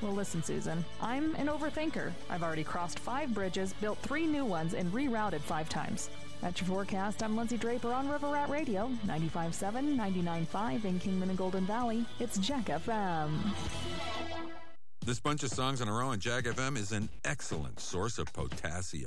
Well, listen, Susan, I'm an overthinker. I've already crossed 5 bridges, built 3 new ones, and rerouted 5 times. That's your forecast. I'm Lindsay Draper on River Rat Radio, 95.7, 99.5 in Kingman and Golden Valley. It's Jack FM. This bunch of songs in a row on Jag FM is an excellent source of potassium.